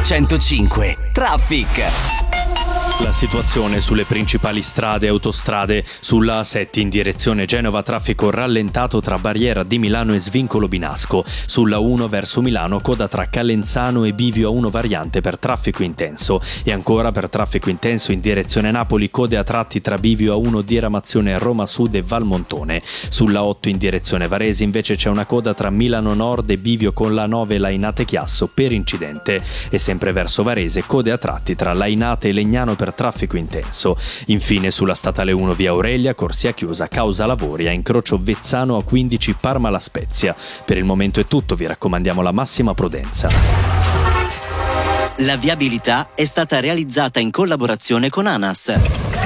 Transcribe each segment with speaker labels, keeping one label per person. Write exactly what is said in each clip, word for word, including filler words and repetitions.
Speaker 1: centocinque Traffic.
Speaker 2: La situazione sulle principali strade e autostrade: sulla A sette in direzione Genova traffico rallentato tra Barriera di Milano e Svincolo Binasco. Sulla uno verso Milano coda tra Calenzano e Bivio A uno variante per traffico intenso. E ancora per traffico intenso in direzione Napoli code a tratti tra Bivio A uno diramazione Roma Sud e Valmontone. Sulla otto in direzione Varese invece c'è una coda tra Milano Nord e Bivio con la nove Lainate Chiasso per incidente. E sempre verso Varese code a tratti tra Lainate e Legnano per traffico intenso. Infine sulla statale uno via Aurelia, corsia chiusa causa lavori a incrocio Vezzano A quindici Parma La Spezia. Per il momento è tutto, vi raccomandiamo la massima prudenza.
Speaker 1: La viabilità è stata realizzata in collaborazione con ANAS.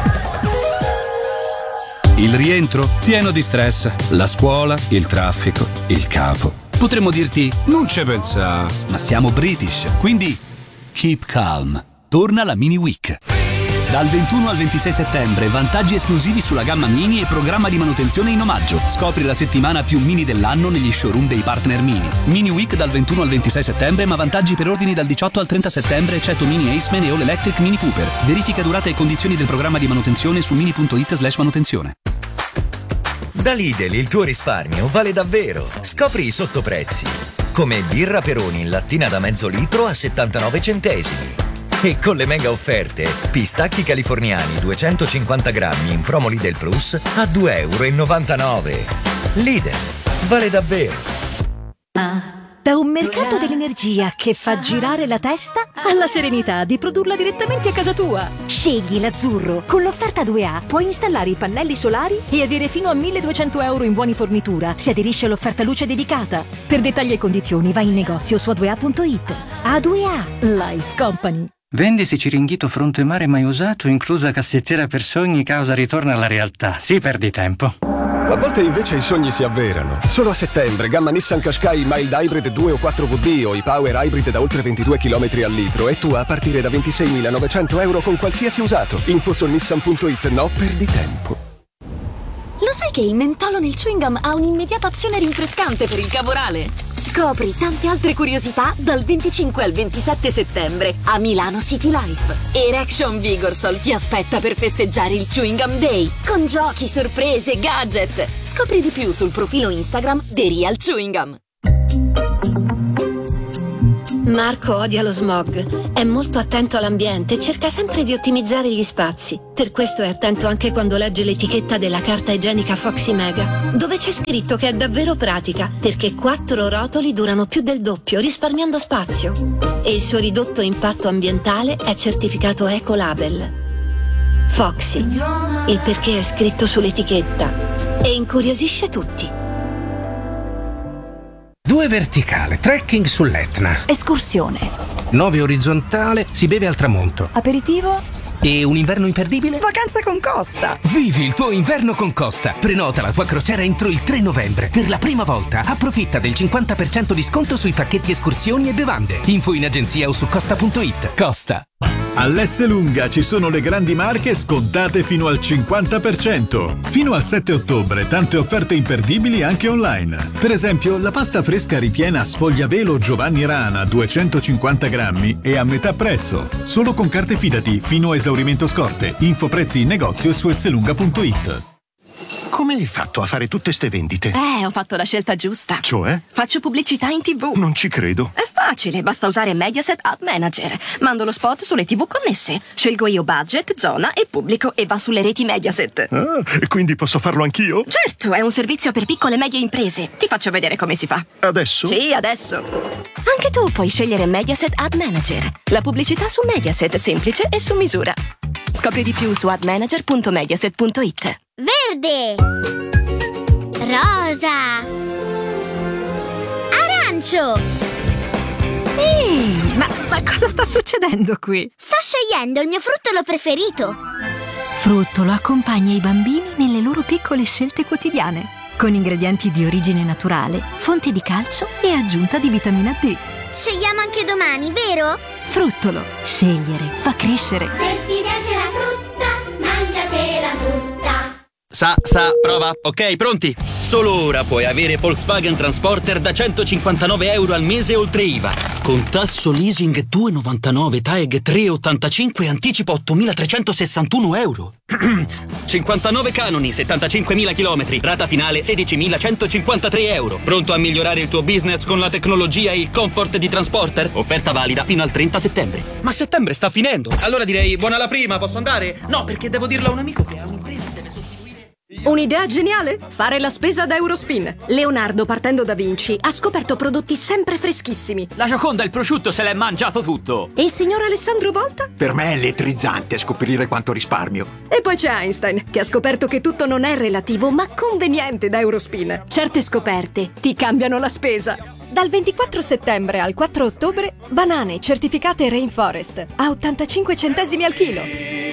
Speaker 3: Il rientro pieno di stress, la scuola, il traffico, il capo. Potremmo dirti non ci pensa, ma siamo British, quindi keep calm. Torna la Mini Week. Dal ventuno al ventisei settembre, vantaggi esclusivi sulla gamma Mini e programma di manutenzione in omaggio. Scopri la settimana più Mini dell'anno negli showroom dei partner Mini. Mini Week dal ventuno al ventisei settembre, ma vantaggi per ordini dal diciotto al trenta settembre, eccetto Mini Aceman e All Electric Mini Cooper. Verifica durata e condizioni del programma di manutenzione su mini punto it slash manutenzione.
Speaker 4: Da Lidl il tuo risparmio vale davvero. Scopri i sottoprezzi. Come birra Peroni in lattina da mezzo litro a settantanove centesimi. E con le mega offerte, pistacchi californiani duecentocinquanta grammi in promo Lidl Plus a due e novantanove euro. Lidl, vale davvero.
Speaker 5: Da un mercato dell'energia che fa girare la testa alla serenità di produrla direttamente a casa tua. Scegli l'azzurro. Con l'offerta due A puoi installare i pannelli solari e avere fino a milleduecento euro in buoni fornitura se aderisci all'offerta luce dedicata. Per dettagli e condizioni vai in negozio su a due a punto it. A due A Life Company.
Speaker 6: Vendisi Ciringhito fronte mare mai usato, inclusa cassettiera per sogni, causa ritorno alla realtà. Sì, perdi tempo.
Speaker 7: A volte invece i sogni si avverano. Solo a settembre, gamma Nissan Qashqai Mild Hybrid due o quattro V D o i Power Hybrid da oltre ventidue chilometri al litro e tu a partire da ventiseimilanovecento euro con qualsiasi usato. Info su nissan punto it. No, perdi tempo.
Speaker 8: Lo sai che il mentolo nel chewing gum ha un'immediata azione rinfrescante per il cavorale? Scopri tante altre curiosità dal venticinque al ventisette settembre a Milano City Life. Erection Vigorsol ti aspetta per festeggiare il Chewing Gum Day con giochi, sorprese, gadget. Scopri di più sul profilo Instagram The Real Chewing Gum.
Speaker 9: Marco odia lo smog, è molto attento all'ambiente e cerca sempre di ottimizzare gli spazi. Per questo è attento anche quando legge l'etichetta della carta igienica Foxy Mega, dove c'è scritto che è davvero pratica, perché quattro rotoli durano più del doppio, risparmiando spazio. E il suo ridotto impatto ambientale è certificato Ecolabel. Foxy, il perché è scritto sull'etichetta e incuriosisce tutti.
Speaker 10: Due verticale, trekking sull'Etna.
Speaker 5: Escursione.
Speaker 10: Nove orizzontale, si beve al tramonto.
Speaker 5: Aperitivo.
Speaker 10: E un inverno imperdibile?
Speaker 5: Vacanza con Costa.
Speaker 10: Vivi il tuo inverno con Costa. Prenota la tua crociera entro il tre novembre. Per la prima volta approfitta del cinquanta per cento di sconto sui pacchetti escursioni e bevande. Info in agenzia o su costa punto it. Costa.
Speaker 11: All'Esselunga ci sono le grandi marche scontate fino al cinquanta per cento. Fino al sette ottobre tante offerte imperdibili anche online. Per esempio la pasta fresca ripiena Sfogliavelo Giovanni Rana duecentocinquanta grammi è a metà prezzo. Solo con carte Fidati fino a esaurimento scorte. Info prezzi in negozio e su esselunga punto it.
Speaker 12: Come hai fatto a fare tutte ste vendite?
Speaker 13: Eh, ho fatto la scelta giusta.
Speaker 12: Cioè?
Speaker 13: Faccio pubblicità in tivù.
Speaker 12: Non ci credo.
Speaker 13: È facile, basta usare Mediaset Ad Manager. Mando lo spot sulle tivù connesse. Scelgo io budget, zona e pubblico e va sulle reti Mediaset.
Speaker 12: Ah, e quindi posso farlo anch'io?
Speaker 13: Certo, è un servizio per piccole e medie imprese. Ti faccio vedere come si fa.
Speaker 12: Adesso?
Speaker 13: Sì, adesso. Anche tu puoi scegliere Mediaset Ad Manager. La pubblicità su Mediaset, semplice e su misura. Scopri di più su ad manager punto mediaset punto it.
Speaker 14: Verde, rosa, arancio.
Speaker 5: Ehi, ma, ma cosa sta succedendo qui?
Speaker 14: Sto scegliendo il mio fruttolo preferito.
Speaker 5: Fruttolo accompagna i bambini nelle loro piccole scelte quotidiane, con ingredienti di origine naturale, fonte di calcio e aggiunta di vitamina D.
Speaker 14: Scegliamo anche domani, vero?
Speaker 5: Fruttolo, scegliere fa crescere.
Speaker 14: Se ti piace la frutta, mangiatela tutta.
Speaker 15: Sa, sa, prova, ok, pronti? Solo ora puoi avere Volkswagen Transporter da centocinquantanove euro al mese oltre I V A. Con tasso leasing due virgola novantanove, T A E G tre virgola ottantacinque e anticipo ottomilatrecentosessantuno euro. cinquantanove canoni, settantacinquemila chilometri, rata finale sedicimilacentocinquantatré euro. Pronto a migliorare il tuo business con la tecnologia e il comfort di Transporter? Offerta valida fino al trenta settembre. Ma settembre sta finendo. Allora direi buona la prima, posso andare? No, perché devo dirlo a un amico che ha un'impresa e deve sostituire.
Speaker 16: Un'idea geniale? Fare la spesa da Eurospin. Leonardo, partendo da Vinci, ha scoperto prodotti sempre freschissimi.
Speaker 17: La Gioconda il prosciutto se l'è mangiato tutto.
Speaker 16: E il signor Alessandro Volta?
Speaker 18: Per me è elettrizzante scoprire quanto risparmio.
Speaker 16: E poi c'è Einstein, che ha scoperto che tutto non è relativo, ma conveniente da Eurospin. Certe scoperte ti cambiano la spesa. Dal ventiquattro settembre al quattro ottobre, banane certificate Rainforest a ottantacinque centesimi al chilo.